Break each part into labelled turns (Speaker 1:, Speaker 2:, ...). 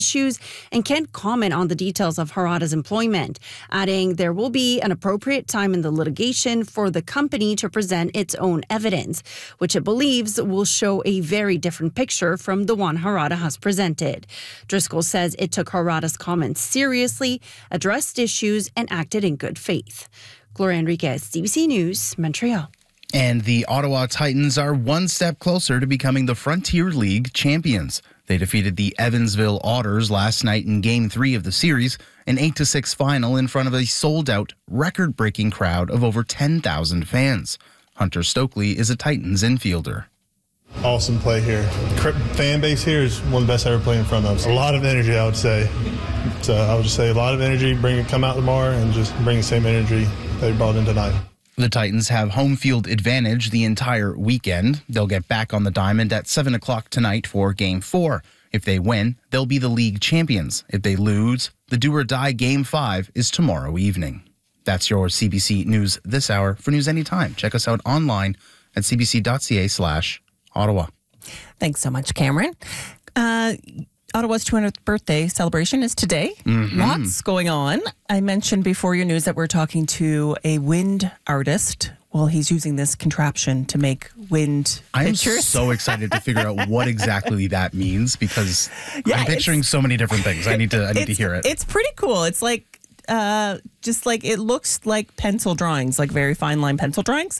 Speaker 1: issues and can't comment on the details of Harada's employment, adding there will be an appropriate time in the litigation for the company to present its own evidence, which it believes will show a very different picture from the one Harada has presented. Driscoll says it took Harada's comments seriously, addressed issues, and acted in good faith. Gloria Enriquez, CBC News, Montreal.
Speaker 2: And the Ottawa Titans are one step closer to becoming the Frontier League champions. They defeated the Evansville Otters last night in Game 3 of the series, an 8-6 final in front of a sold-out, record-breaking crowd of over 10,000 fans. Hunter Stokely is a Titans infielder.
Speaker 3: Awesome play here. Fan base here is one of the best I ever played in front of. A lot of energy, I would say. So I would just say a lot of energy. Come out tomorrow and just bring the same energy they brought in tonight.
Speaker 2: The Titans have home field advantage the entire weekend. They'll get back on the diamond at 7 o'clock tonight for Game 4. If they win, they'll be the league champions. If they lose, the do-or-die Game 5 is tomorrow evening. That's your CBC News this hour. For news anytime, check us out online at cbc.ca/Ottawa.
Speaker 4: Thanks so much, Cameron. Ottawa's 200th birthday celebration is today. Lots going on. I mentioned before your news that we're talking to a wind artist. Well, he's using this contraption to make wind pictures.
Speaker 2: I'm so excited to figure out what exactly that means because I'm picturing so many different things. I need to hear it.
Speaker 4: It's pretty cool. It's like just like it looks like pencil drawings, like very fine line pencil drawings,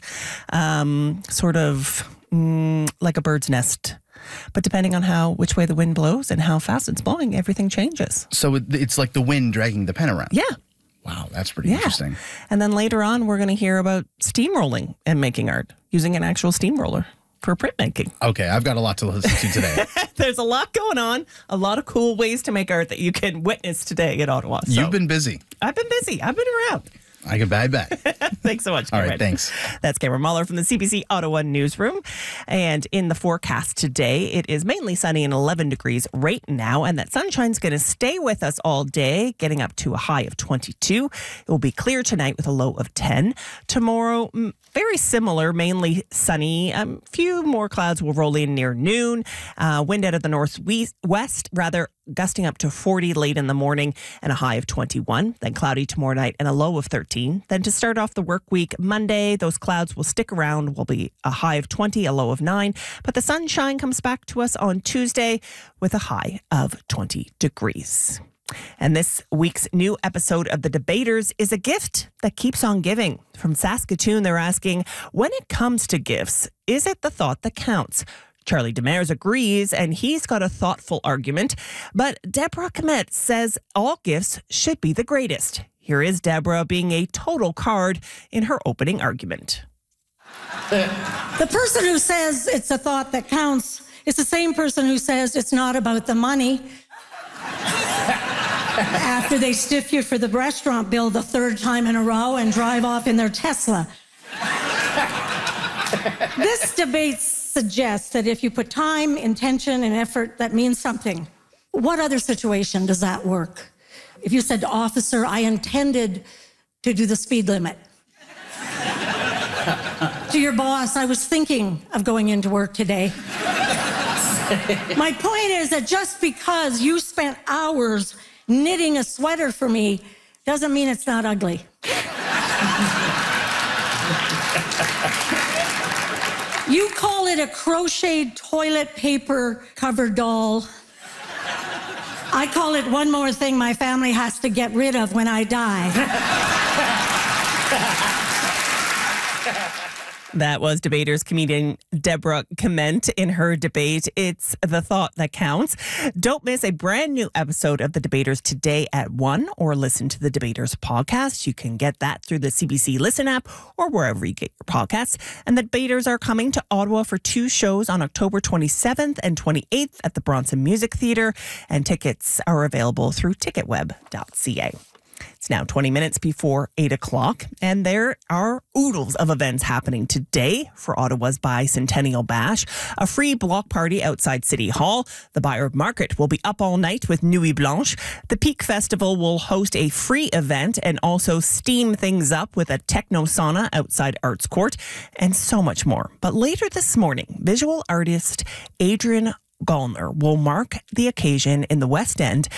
Speaker 4: sort of like a bird's nest. But depending on which way the wind blows and how fast it's blowing, everything changes.
Speaker 2: So it's like the wind dragging the pen around.
Speaker 4: Yeah.
Speaker 2: Wow, that's pretty interesting.
Speaker 4: And then later on, we're going to hear about steamrolling and making art using an actual steamroller for printmaking.
Speaker 2: Okay, I've got a lot to listen to today.
Speaker 4: There's a lot going on, a lot of cool ways to make art that you can witness today in Ottawa. So.
Speaker 2: You've been busy.
Speaker 4: I've been busy. I've been around.
Speaker 2: I can bet.
Speaker 4: Thanks so much, Cameron.
Speaker 2: All right, thanks.
Speaker 4: That's Cameron Muller from the CBC Ottawa Newsroom. And in the forecast today, it is mainly sunny and 11 degrees right now. And that sunshine's going to stay with us all day, getting up to a high of 22. It will be clear tonight with a low of 10. Tomorrow, very similar, mainly sunny. A few more clouds will roll in near noon. Wind out of the northwest, gusting up to 40 late in the morning and a high of 21. Then cloudy tomorrow night and a low of 13. Then to start off the work week, Monday, those clouds will stick around. Will be a high of 20, a low of 9. But the sunshine comes back to us on Tuesday with a high of 20 degrees. And this week's new episode of The Debaters is a gift that keeps on giving. From Saskatoon, they're asking, when it comes to gifts, is it the thought that counts? Charlie Demers agrees, and he's got a thoughtful argument. But Deborah Comet says all gifts should be the greatest. Here is Deborah being a total card in her opening argument.
Speaker 5: The person who says it's a thought that counts is the same person who says it's not about the money after they stiff you for the restaurant bill the third time in a row and drive off in their Tesla. This debate suggests that if you put time, intention, and effort, that means something. What other situation does that work? If you said, officer, I intended to do the speed limit. To your boss, I was thinking of going into work today. My point is that just because you spent hours knitting a sweater for me doesn't mean it's not ugly. You call it a crocheted toilet paper covered doll. I call it one more thing my family has to get rid of when I die.
Speaker 4: That was Debaters comedian Deborah Coment in her debate. It's the thought that counts. Don't miss a brand new episode of The Debaters today at 1 or listen to the Debaters podcast. You can get that through the CBC Listen app or wherever you get your podcasts. And the Debaters are coming to Ottawa for 2 shows on October 27th and 28th at the Bronson Music Theatre. And tickets are available through ticketweb.ca. It's now 20 minutes before 8 o'clock, and there are oodles of events happening today for Ottawa's Bicentennial Bash. A free block party outside City Hall. The Bayard Market will be up all night with Nuit Blanche. The Peak Festival will host a free event and also steam things up with a techno sauna outside Arts Court, and so much more. But later this morning, visual artist Adrian Gallner will mark the occasion in the West End